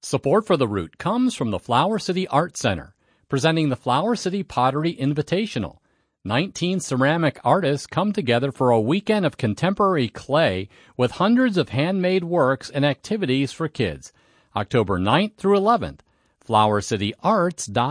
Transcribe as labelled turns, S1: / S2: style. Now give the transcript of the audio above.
S1: Support for the route comes from the Flower City Art Center, presenting the Flower City Pottery Invitational. 19 ceramic artists come together for a weekend of contemporary clay with hundreds of handmade works and activities for kids. October 9th through 11th. flowercityarts.org.